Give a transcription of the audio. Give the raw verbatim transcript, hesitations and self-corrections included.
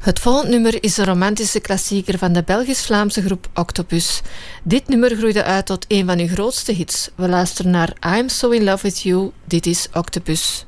Het volgende nummer is een romantische klassieker van de Belgisch-Vlaamse groep Octopus. Dit nummer groeide uit tot een van hun grootste hits. We luisteren naar I'm So In Love With You. Dit is Octopus.